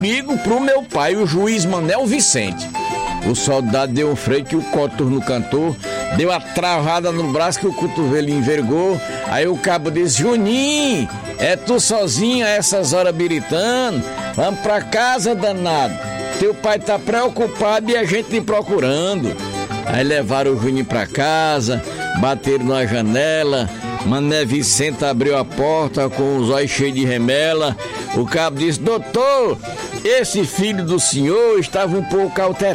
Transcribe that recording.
Comigo pro meu pai, o juiz Manel Vicente. O soldado deu um freio que o coturno cantou, deu a travada no braço que o cotovelo envergou. Aí o cabo disse: Juninho, é tu sozinho a essas horas biritando? Vamos pra casa, danado. Teu pai tá preocupado e a gente te procurando. Aí levaram o Juninho pra casa, bateram na janela. Mané Vicente abriu a porta com os olhos cheios de remela. O cabo disse: doutor, esse filho do senhor estava um pouco alterado.